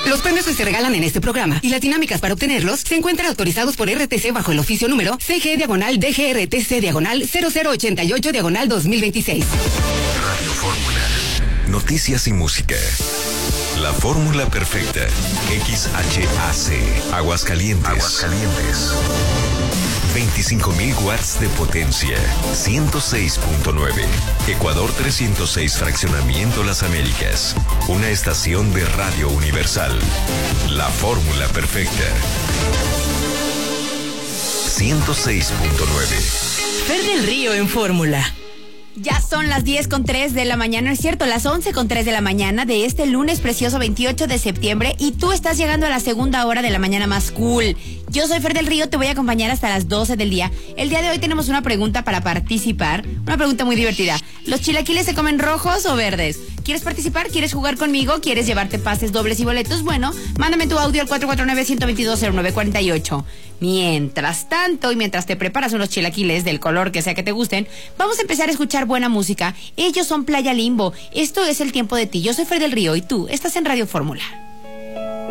Los premios que se regalan en este programa y las dinámicas para obtenerlos se encuentran autorizados por RTC bajo el oficio número CG-DGRTC-0088-2026. Radio Fórmula. Noticias y música. La fórmula perfecta. XHAC. Aguascalientes. 25.000 watts de potencia. 106.9. Ecuador 306, Fraccionamiento Las Américas. Una estación de Radio Universal. La fórmula perfecta. 106.9. Fer del Río en Fórmula. Ya son las 10:03 de la mañana, es cierto, las 11:03 de la mañana de este lunes precioso 28 de septiembre y tú estás llegando a la segunda hora de la mañana más cool. Yo soy Fer del Río, te voy a acompañar hasta las 12 del día. El día de hoy tenemos una pregunta para participar, una pregunta muy divertida. ¿Los chilaquiles se comen rojos o verdes? ¿Quieres participar? ¿Quieres jugar conmigo? ¿Quieres llevarte pases dobles y boletos? Bueno, mándame tu audio al 449-122-0948. Mientras tanto, y mientras te preparas unos chilaquiles del color que sea que te gusten, vamos a empezar a escuchar buena música. Ellos son Playa Limbo. Esto es El Tiempo de Ti. Yo soy Fer del Río y tú estás en Radio Fórmula.